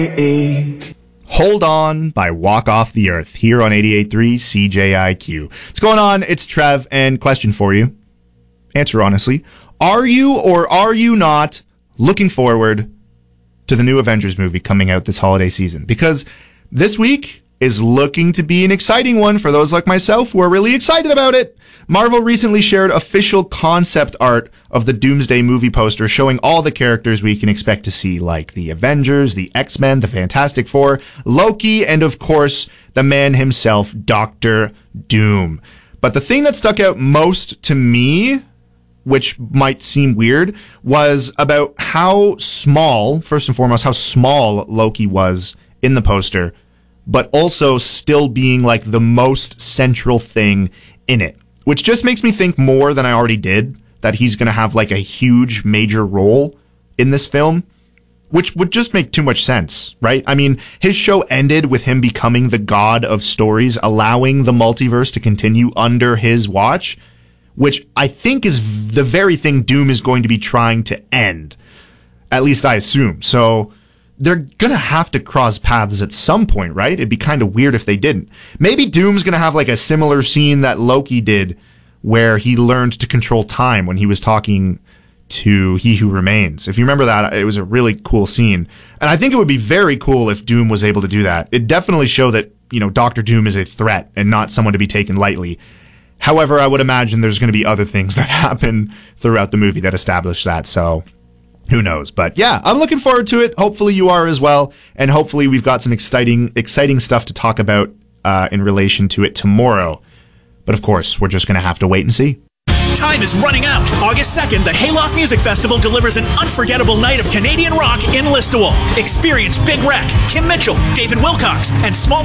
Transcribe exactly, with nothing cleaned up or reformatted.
Hold On by Walk Off the Earth here on eighty-eight point three C J I Q. What's going on? It's Trev, and question for you. Answer honestly. Are you or are you not looking forward to the new Avengers movie coming out this holiday season? Because this week is looking to be an exciting one for those like myself who are really excited about it. Marvel recently shared official concept art of the Doomsday movie poster showing all the characters we can expect to see, like the Avengers, the X-Men, the Fantastic Four, Loki, and of course, the man himself, Doctor Doom. But the thing that stuck out most to me, which might seem weird, was about how small, first and foremost, how small Loki was in the poster, but also still being like the most central thing in it, which just makes me think more than I already did that he's going to have like a huge major role in this film, which would just make too much sense, right? I mean, his show ended with him becoming the god of stories, allowing the multiverse to continue under his watch, which I think is the very thing Doom is going to be trying to end. At least I assume. So they're going to have to cross paths at some point, right? It'd be kind of weird if they didn't. Maybe Doom's going to have like a similar scene that Loki did where he learned to control time when he was talking to He Who Remains. If you remember that, it was a really cool scene. And I think it would be very cool if Doom was able to do that. It definitely show that, you know, Doctor Doom is a threat and not someone to be taken lightly. However, I would imagine there's going to be other things that happen throughout the movie that establish that. So who knows? But yeah, I'm looking forward to it. Hopefully you are as well. And hopefully we've got some exciting, exciting stuff to talk about uh, in relation to it tomorrow. But of course, we're just going to have to wait and see. Time is running out. August second, the Hayloft Music Festival delivers an unforgettable night of Canadian rock in Listowel. Experience Big Wreck, Kim Mitchell, David Wilcox, and small